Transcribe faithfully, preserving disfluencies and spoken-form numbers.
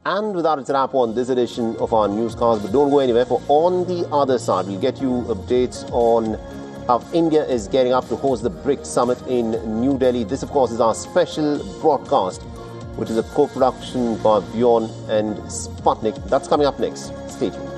And without its wrap on this edition of our newscast, but don't go anywhere, for on the other side, we'll get you updates on how India is gearing up to host the BRICS Summit in New Delhi. This, of course, is our special broadcast, which is a co-production by Beyond and Sputnik. That's coming up next. Stay tuned.